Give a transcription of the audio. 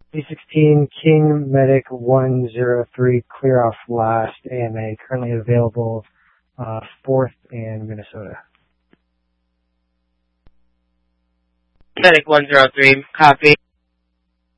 B16 King Medic 103 clear off last AMA, currently available 4th in Minnesota. Medic 103, copy.